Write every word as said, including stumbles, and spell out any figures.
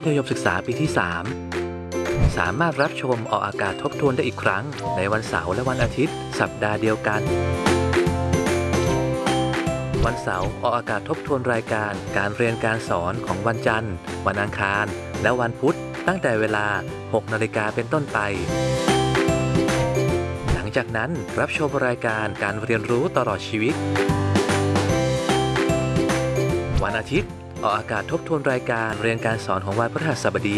มัธยมศึกษาปีที่สามสามารถรับชมออกอากาศทบทวนได้อีกครั้งในวันเสาร์และวันอาทิตย์สัปดาห์เดียวกันวันเสาร์ออกอากาศทบทวนรายการการเรียนการสอนของวันจันทร์วันอังคารและวันพุธตั้งแต่เวลาหกนาฬิกาเป็นต้นไปหลังจากนั้นรับชมรายการการเรียนรู้ตลอดชีวิตวันอาทิตย์ออกอากาศทบทวนรายการเรียนการสอนของวันพฤหัสบดี